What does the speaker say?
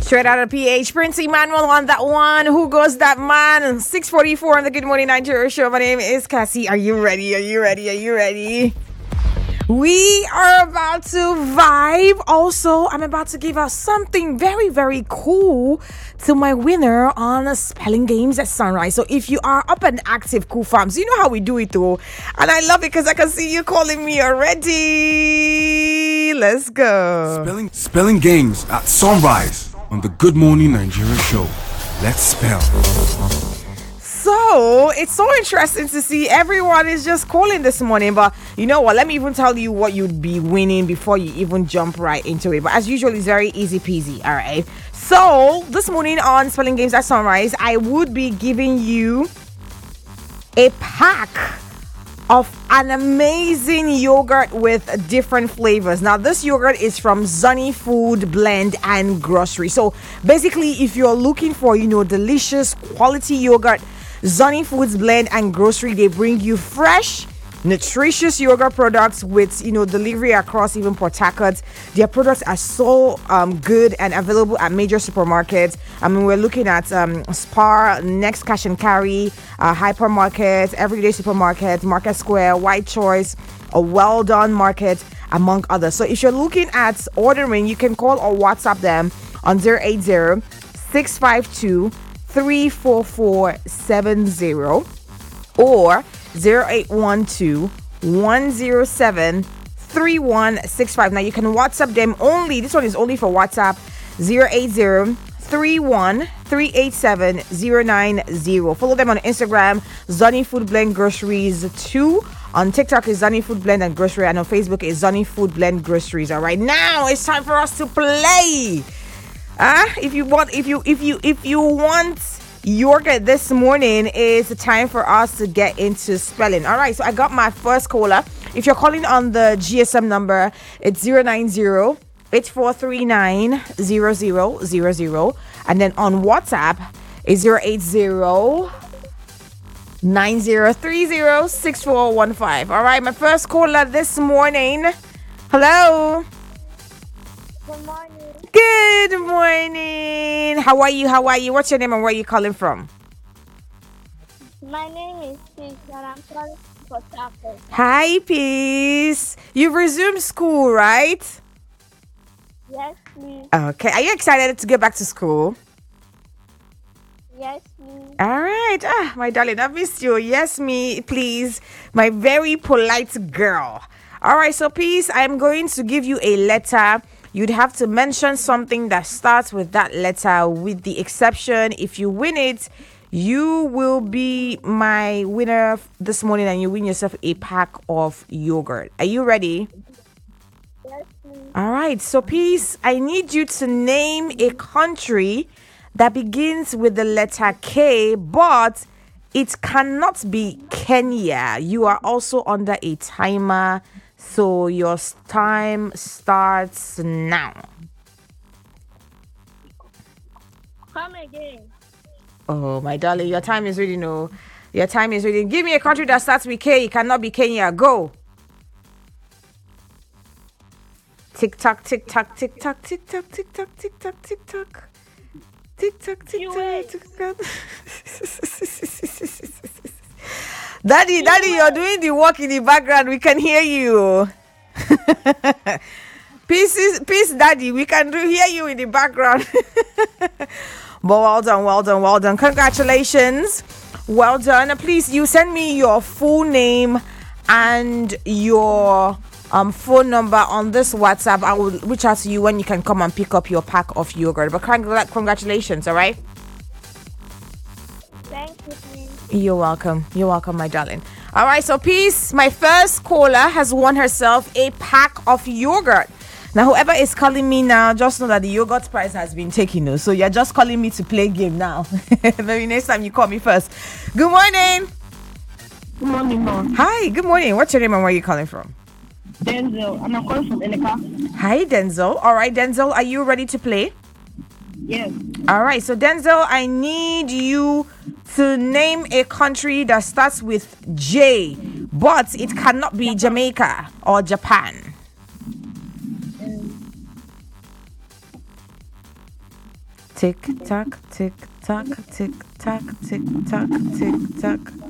Straight out of PH, Prince Emmanuel on that one. Who goes that man? 6:44 on the Good Morning Nigeria show. My name is Cassie. Are you ready? Are you ready? Are you ready? We are about to vibe. Also, I'm about to give out something very, very cool to my winner on Spelling Games at Sunrise. So if you are up and active, cool farms, you know how we do it though. And I love it because I can see you calling me already. Let's go. Spelling Games at Sunrise on the Good Morning Nigeria show. Let's spell. So it's so interesting to see everyone is just calling this morning. But you know what? Let me even tell you what you'd be winning before you even jump right into it. But as usual, it's very easy peasy. All right. So this morning on Spelling Games at Sunrise, I would be giving you a pack of an amazing yogurt with different flavors. Now this yogurt is from Zunny Food Blend and Grocery. So basically, if you're looking for delicious quality yogurt, Zunny Foods Blend and Grocery, they bring you fresh, nutritious yogurt products with delivery across even Port Harcourt. Their products are so good and available at major supermarkets. I mean, we're looking at Spar, Next Cash and Carry, Hypermarket, Everyday Supermarket, Market Square, White Choice, a Well Done Market, among others. So if you're looking at ordering, you can call or WhatsApp them on 080 652 34470 or 0812 107 3165. Now you can WhatsApp them only. This one is only for WhatsApp. 080 31 387 090. Follow them on Instagram, Zunny Food Blend Groceries 2. On TikTok is Zunny Food Blend and Grocery, and on Facebook is Zunny Food Blend Groceries. All right, now it's time for us to play. If you want yogurt this morning, it's time for us to get into spelling. All right, so I got my first caller. If you're calling on the GSM number, it's 090-8439-0000, and then on WhatsApp is 080-9030-6415. All right, my first caller this morning. Hello. Good morning. Good morning. How are you? How are you? What's your name and where are you calling from? My name is Peace and I'm calling for Taco. Hi, Peace. You've resumed school, right? Yes, please. Okay. Are you excited to get back to school? Yes, please. All right. My darling, I've missed you. Yes, me, please. My very polite girl. All right. So, Peace, I'm going to give you a letter. You'd have to mention something that starts with that letter, with the exception, if you win it, you will be my winner this morning and you win yourself a pack of yogurt. Are you ready? Yes, please. All right. So, Peace, I need you to name a country that begins with the letter K, but it cannot be Kenya. You are also under a timer. So your time starts now. Come again. Oh, my darling, your time is reading. No, your time is reading. Give me a country that starts with K. It cannot be Kenya. Go. Tick tock, tick tock, tick tock, tick tock, tick tock, tick tock, tick tock, tick tock, tick tock, tick tock. Daddy, you're doing the work in the background. We can hear you. Peace, Daddy. We can hear you in the background. But well done. Congratulations. Well done. Please, you send me your full name and your phone number on this WhatsApp. I will reach out to you when you can come and pick up your pack of yogurt. But congratulations, all right? Thank you, please. You're welcome, my darling. All right, so Peace, my first caller has won herself a pack of yogurt. Now, whoever is calling me now, just know that the yogurt price has been taken. So you're just calling me to play game now. Maybe next time you call me first. Good morning. Good morning, Mom. Hi, good morning. What's your name and where are you calling from? Denzel, and I'm calling from Eleka. Hi, Denzel. All right, Denzel, are you ready to play? Yes. All right, so Denzel, I need you to name a country that starts with J, but it cannot be Jamaica or Japan. Tick tock, tick tock, tick tock, tick tock, tick tock.